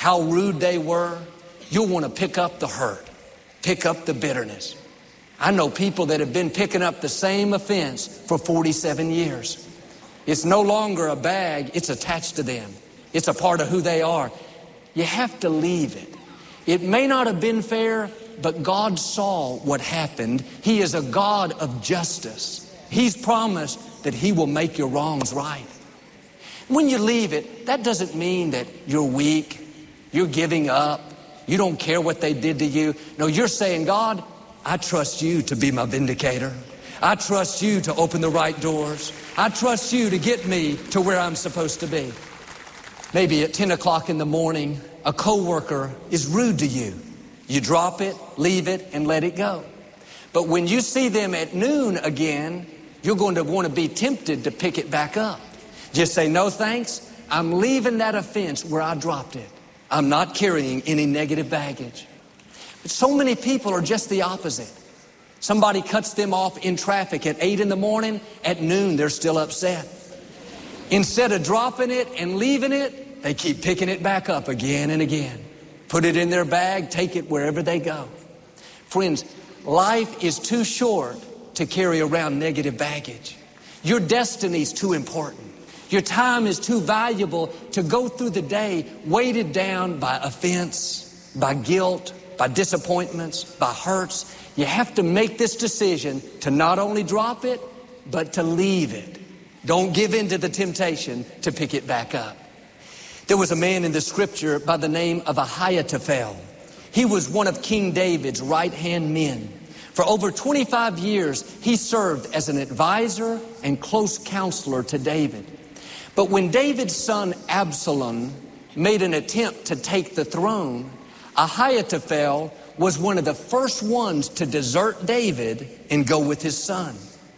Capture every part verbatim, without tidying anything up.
how rude they were, you'll want to pick up the hurt, pick up the bitterness. I know people that have been picking up the same offense for forty-seven years. It's no longer a bag, it's attached to them. It's a part of who they are. You have to leave it. It may not have been fair, but God saw what happened. He is a God of justice. He's promised that He will make your wrongs right. When you leave it, that doesn't mean that you're weak, you're giving up, you don't care what they did to you. No, you're saying, God, I trust You to be my vindicator. I trust You to open the right doors. I trust You to get me to where I'm supposed to be. Maybe at ten o'clock in the morning, a coworker is rude to you. You drop it, leave it, and let it go. But when you see them at noon again, you're going to want to be tempted to pick it back up. Just say, no thanks, I'm leaving that offense where I dropped it. I'm not carrying any negative baggage. But so many people are just the opposite. Somebody cuts them off in traffic at eight in the morning, at noon they're still upset. Instead of dropping it and leaving it, they keep picking it back up again and again. Put it in their bag, take it wherever they go. Friends, life is too short to carry around negative baggage. Your destiny is too important. Your time is too valuable to go through the day weighted down by offense, by guilt, by disappointments, by hurts. You have to make this decision to not only drop it, but to leave it. Don't give in to the temptation to pick it back up. There was a man in the scripture by the name of Ahithophel. He was one of King David's right-hand men. For over twenty-five years, he served as an advisor and close counselor to David. But when David's son Absalom made an attempt to take the throne, Ahithophel was one of the first ones to desert David and go with his son.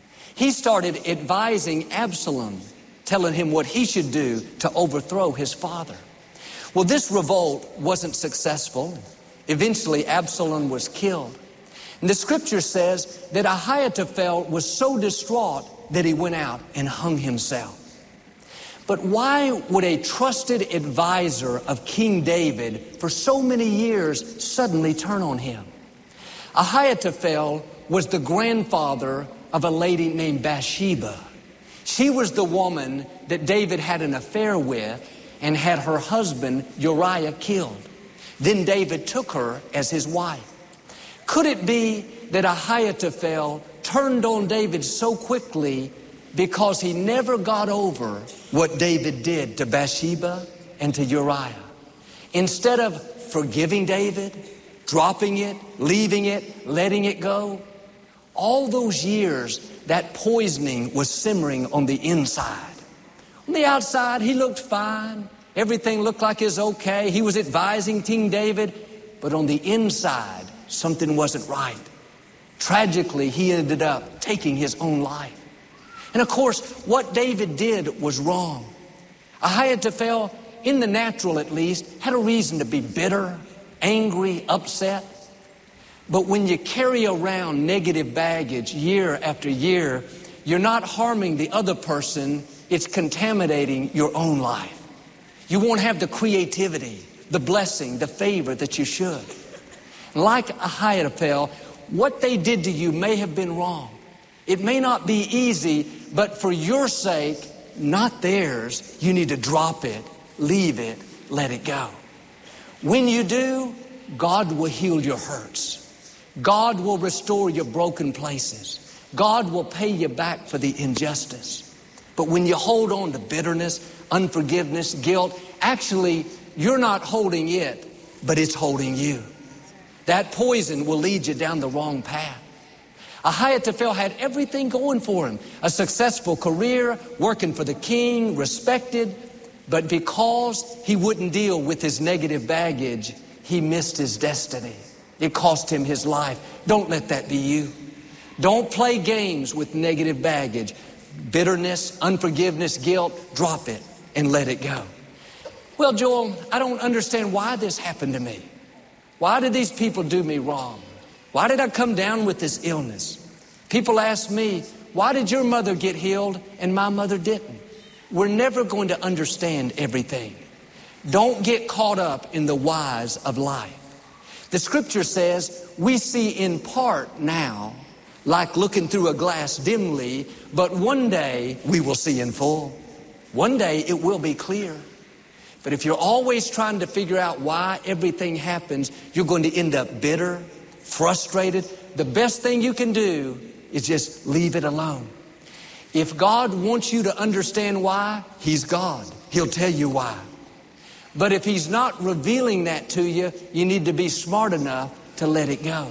He started advising Absalom, telling him what he should do to overthrow his father. Well, this revolt wasn't successful. Eventually, Absalom was killed. And the scripture says that Ahithophel was so distraught that he went out and hung himself. But why would a trusted advisor of King David for so many years suddenly turn on him? Ahithophel was the grandfather of a lady named Bathsheba. She was the woman that David had an affair with and had her husband Uriah killed. Then David took her as his wife. Could it be that Ahithophel turned on David so quickly because he never got over what David did to Bathsheba and to Uriah? Instead of forgiving David, dropping it, leaving it, letting it go, all those years, that poisoning was simmering on the inside. On the outside, he looked fine. Everything looked like it was okay. He was advising King David. But on the inside, something wasn't right. Tragically, he ended up taking his own life. And of course, what David did was wrong. Ahithophel, in the natural at least, had a reason to be bitter, angry, upset. But when you carry around negative baggage year after year, you're not harming the other person, it's contaminating your own life. You won't have the creativity, the blessing, the favor that you should. Like Ahithophel, what they did to you may have been wrong. It may not be easy, but for your sake, not theirs, you need to drop it, leave it, let it go. When you do, God will heal your hurts. God will restore your broken places. God will pay you back for the injustice. But when you hold on to bitterness, unforgiveness, guilt, actually, you're not holding it, but it's holding you. That poison will lead you down the wrong path. Ahithophel had everything going for him. A successful career, working for the king, respected. But because he wouldn't deal with his negative baggage, he missed his destiny. It cost him his life. Don't let that be you. Don't play games with negative baggage. Bitterness, unforgiveness, guilt, drop it and let it go. Well, Joel, I don't understand why this happened to me. Why did these people do me wrong? Why did I come down with this illness? People ask me, why did your mother get healed and my mother didn't? We're never going to understand everything. Don't get caught up in the whys of life. The scripture says, we see in part now, like looking through a glass dimly, but one day we will see in full. One day it will be clear. But if you're always trying to figure out why everything happens, you're going to end up bitter, frustrated. The best thing you can do is just leave it alone. If God wants you to understand why, He's God. He'll tell you why. But if He's not revealing that to you, you need to be smart enough to let it go.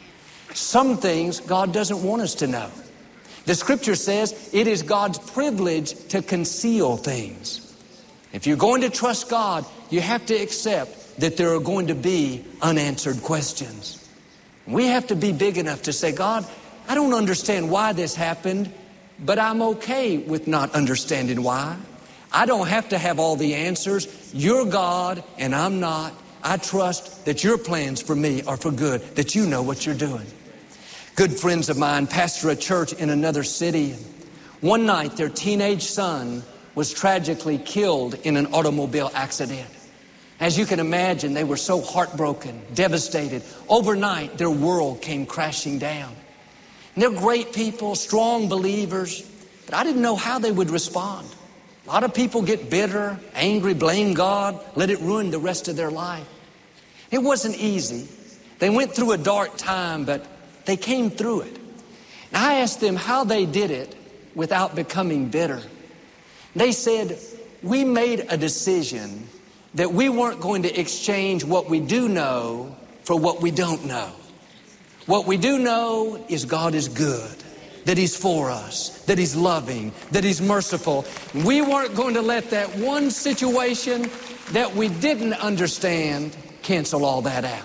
Some things God doesn't want us to know. The scripture says it is God's privilege to conceal things. If you're going to trust God, you have to accept that there are going to be unanswered questions. We have to be big enough to say, God, I don't understand why this happened, but I'm okay with not understanding why. I don't have to have all the answers. You're God and I'm not. I trust that your plans for me are for good, that you know what you're doing. Good friends of mine pastor a church in another city. One night, their teenage son was tragically killed in an automobile accident. As you can imagine, they were so heartbroken, devastated. Overnight, their world came crashing down. And they're great people, strong believers, but I didn't know how they would respond. A lot of people get bitter, angry, blame God, let it ruin the rest of their life. It wasn't easy. They went through a dark time, but they came through it. And I asked them how they did it without becoming bitter. They said, we made a decision that we weren't going to exchange what we do know for what we don't know. What we do know is God is good, that He's for us, that He's loving, that He's merciful. We weren't going to let that one situation that we didn't understand cancel all that out.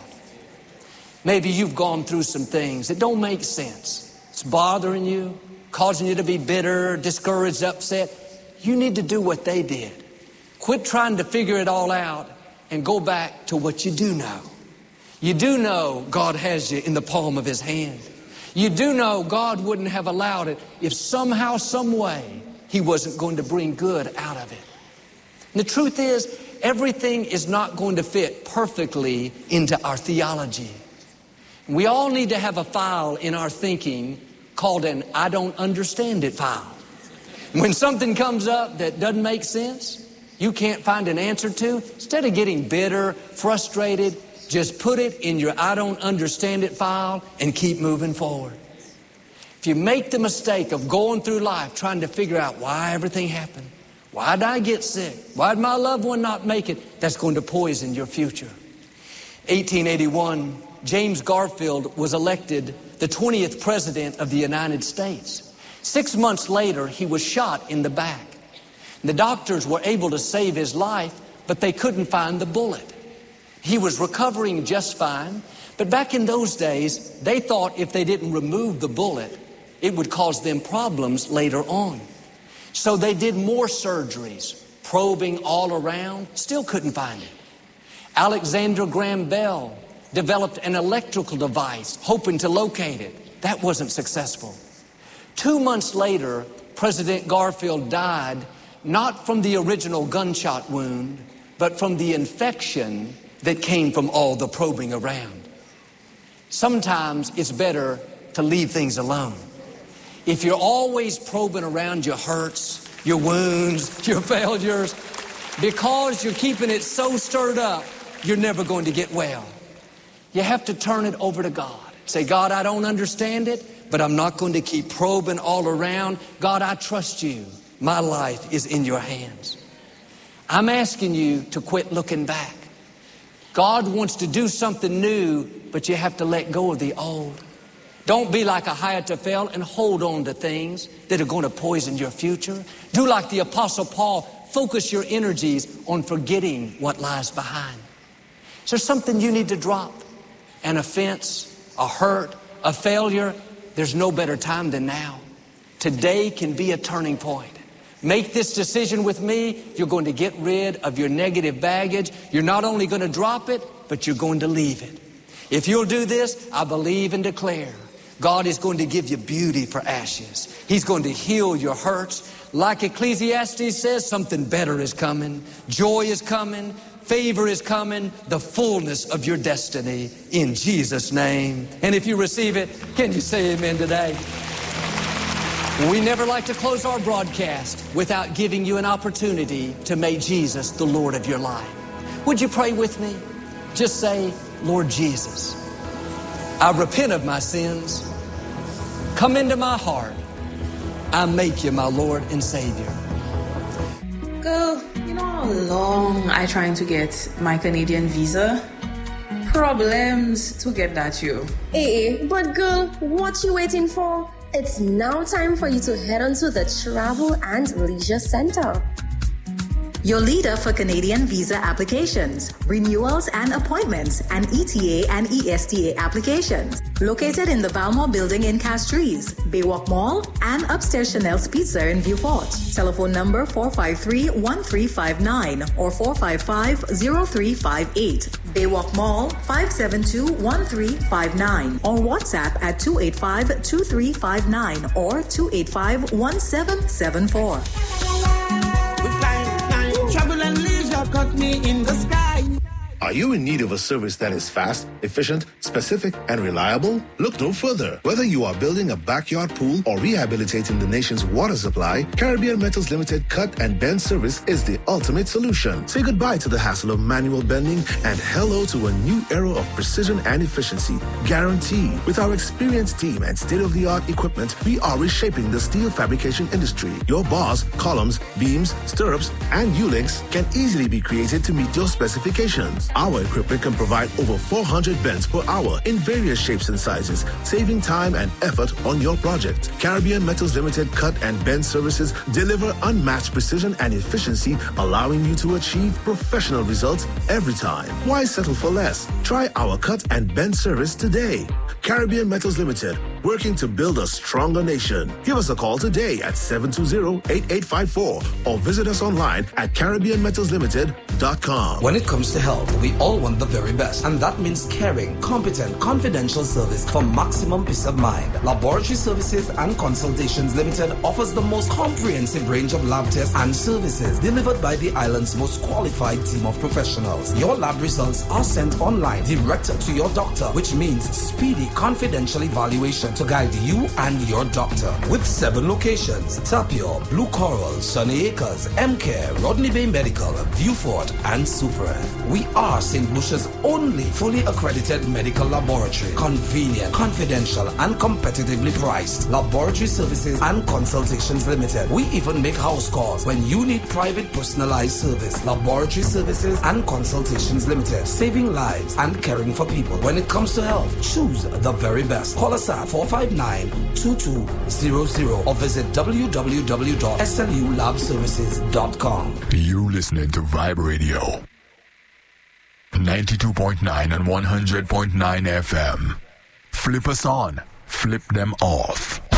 Maybe you've gone through some things that don't make sense. It's bothering you, causing you to be bitter, discouraged, upset. You need to do what they did. Quit trying to figure it all out and go back to what you do know. You do know God has you in the palm of His hand. You do know God wouldn't have allowed it if somehow, some way, He wasn't going to bring good out of it. And the truth is, everything is not going to fit perfectly into our theology. We all need to have a file in our thinking called an I don't understand it file. When something comes up that doesn't make sense, you can't find an answer to, instead of getting bitter, frustrated, just put it in your I don't understand it file and keep moving forward. If you make the mistake of going through life trying to figure out why everything happened, why did I get sick, why did my loved one not make it, that's going to poison your future. eighteen eighty-one, James Garfield was elected the twentieth president of the United States. Six months later, he was shot in the back. The doctors were able to save his life, but they couldn't find the bullet. He was recovering just fine, but back in those days, they thought if they didn't remove the bullet, it would cause them problems later on. So they did more surgeries, probing all around, still couldn't find it. Alexander Graham Bell developed an electrical device, hoping to locate it. That wasn't successful. Two months later, President Garfield died not from the original gunshot wound, but from the infection that came from all the probing around. Sometimes it's better to leave things alone. If you're always probing around your hurts, your wounds, your failures, because you're keeping it so stirred up, you're never going to get well. You have to turn it over to God. Say, God, I don't understand it, but I'm not going to keep probing all around. God, I trust you. My life is in your hands. I'm asking you to quit looking back. God wants to do something new, but you have to let go of the old. Don't be like Ahithophel and hold on to things that are going to poison your future. Do like the Apostle Paul. Focus your energies on forgetting what lies behind. Is there something you need to drop? An offense, a hurt, a failure? There's no better time than now. Today can be a turning point. Make this decision with me. You're going to get rid of your negative baggage. You're not only going to drop it, but you're going to leave it. If you'll do this, I believe and declare God is going to give you beauty for ashes. He's going to heal your hurts. Like Ecclesiastes says, something better is coming. Joy is coming. favor is coming, the fullness of your destiny in Jesus' name. And if you receive it, can you say amen today? We never like to close our broadcast without giving you an opportunity to make Jesus the Lord of your life. Would you pray with me? Just say, Lord Jesus, I repent of my sins. Come into my heart. I make you my Lord and Savior. Girl, you know how long I trying to get my Canadian visa? Problems to get that you. Hey, but girl, what you waiting for? It's now time for you to head on to the Travel and Leisure Center. Your leader for Canadian visa applications, renewals and appointments, and E T A and E S T A applications. Located in the Valmore Building in Castries, Baywalk Mall, and upstairs Chanel's Pizza in Vieux-Fort. Telephone number four five three, one three five nine or four five five, zero three five eight. Baywalk Mall, five seven two, one three five nine or WhatsApp at two eight five, two three five nine or two eight five, one seven seven four. Travel and leisure got me in the sky. Are you in need of a service that is fast, efficient, specific, and reliable? Look no further. Whether you are building a backyard pool or rehabilitating the nation's water supply, Caribbean Metals Limited Cut and Bend service is the ultimate solution. Say goodbye to the hassle of manual bending and hello to a new era of precision and efficiency. Guaranteed. With our experienced team and state-of-the-art equipment, we are reshaping the steel fabrication industry. Your bars, columns, beams, stirrups, and U-links can easily be created to meet your specifications. Our equipment can provide over four hundred bends per hour in various shapes and sizes, saving time and effort on your project. Caribbean Metals Limited Cut and Bend services deliver unmatched precision and efficiency, allowing you to achieve professional results every time. Why settle for less? Try our cut and bend service today. Caribbean Metals Limited, working to build a stronger nation. Give us a call today at seven two zero, eight eight five four or visit us online at caribbean metals limited dot com. When it comes to health, we all want the very best, and that means caring, competent, confidential service for maximum peace of mind. Laboratory Services and Consultations Limited offers the most comprehensive range of lab tests and services delivered by the island's most qualified team of professionals. Your lab results are sent online direct to your doctor, which means speedy, confidential evaluation to guide you and your doctor. With seven locations: Tapio, Blue Coral, Sunny Acres, M-Care, Rodney Bay Medical, Vieux-Fort, and Super. We are Saint Lucia's only fully accredited medical laboratory. Convenient, confidential, and competitively priced. Laboratory Services and Consultations Limited. We even make house calls when you need private personalized service. Laboratory Services and Consultations Limited. Saving lives and caring for people. When it comes to health, choose the very best. Call us at four five nine, two two zero zero or visit w w w dot s l u lab services dot com. You listening to Vibe Radio ninety-two point nine and one hundred point nine F M. Flip us on, flip them off.